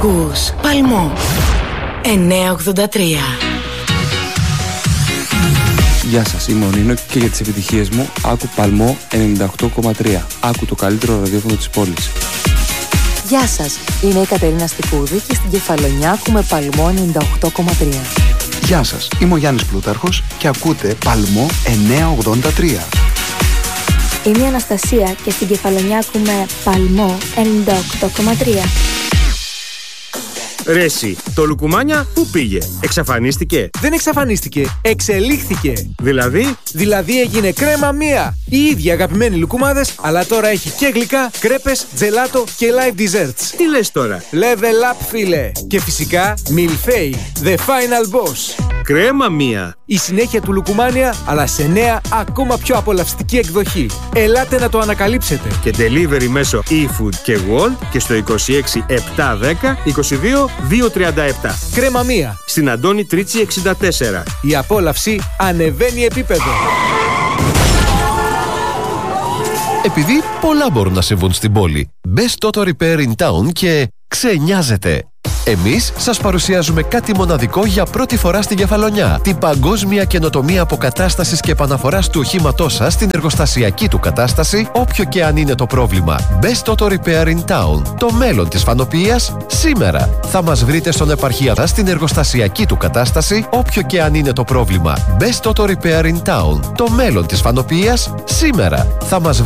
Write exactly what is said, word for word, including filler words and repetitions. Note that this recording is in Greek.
Ακούς Παλμό εννιακόσια ογδόντα τρία. Γεια σας, είμαι ο Νίνο και για τις επιτυχίες μου άκου Παλμό ενενήντα οκτώ κόμμα τρία. Άκου το καλύτερο ραδιόφωνο της πόλης. Γεια σας, είμαι η Κατερίνα Στικούδη και στην Κεφαλονιά ακούμε Παλμό ενενήντα οκτώ κόμμα τρία. Γεια σας, είμαι ο Γιάννης Πλούταρχος και ακούτε Παλμό εννιακόσια ογδόντα τρία. Είμαι η Αναστασία και στην Κεφαλονιά ακούμε Παλμό ενενήντα οκτώ κόμμα τρία. Ρε εσύ, το Λουκουμάνια πού πήγε? Εξαφανίστηκε? Δεν εξαφανίστηκε, εξελίχθηκε. Δηλαδή? Δηλαδή έγινε κρέμα μία. Οι ίδιοι αγαπημένοι λουκουμάδες, αλλά τώρα έχει και γλυκά, κρέπες, τζελάτο και live desserts. Τι λες τώρα? Level up, φίλε. Και φυσικά Milfei, the final boss. Κρέμα μία. Η συνέχεια του Λουκουμάνια, αλλά σε νέα ακόμα πιο απολαυστική εκδοχή. Ελάτε να το ανακαλύψετε. Και delivery μέσω eFood και Wolt και στο είκοσι έξι επτά δέκα είκοσι δύο δύο τριάντα επτά. Κρέμα μία. Στην Αντώνη Τρίτσι εξήντα τέσσερα. Η απόλαυση ανεβαίνει επίπεδο. Επειδή πολλά μπορούν να συμβούν στην πόλη, μπες Toto Repair in Town και ξενιάζετε. Εμείς σας παρουσιάζουμε κάτι μοναδικό για πρώτη φορά στην Κεφαλονιά. Την παγκόσμια καινοτομία αποκατάστασης και επαναφοράς του οχήματός σας στην εργοστασιακή του κατάσταση, όποιο και αν είναι το πρόβλημα. Best Auto Repair in Town. Το μέλλον της φανοποιίας σήμερα. Θα μας βρείτε στον επαρχία σας στην εργοστασιακή του κατάσταση, όποιο και αν είναι το πρόβλημα. Best Auto Repair in Town. Το μέλλον της φανοποιίας σήμερα. Θα μας